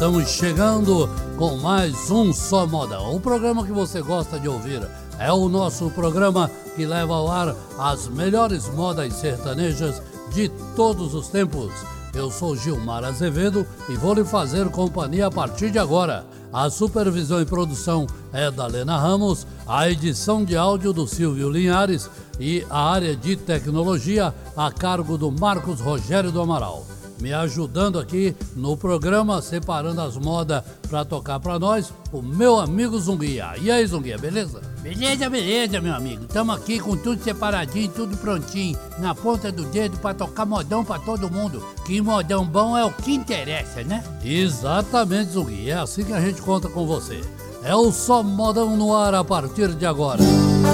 Estamos chegando com mais um Só Modão. O programa que você gosta de ouvir é o nosso programa que leva ao ar as melhores modas sertanejas de todos os tempos. Eu sou Gilmar Azevedo e vou lhe fazer companhia a partir de agora. A supervisão e produção é da Lena Ramos, a edição de áudio do Silvio Linhares e a área de tecnologia a cargo do Marcos Rogério do Amaral. Me ajudando aqui no programa, separando as modas para tocar para nós, o meu amigo Zunguia. E aí, Zunguia, beleza? Beleza, meu amigo. Estamos aqui com tudo separadinho, tudo prontinho, na ponta do dedo para tocar modão para todo mundo. Que modão bom é o que interessa, né? Exatamente, Zunguia. É assim que a gente conta com você. É o Só Modão no ar a partir de agora.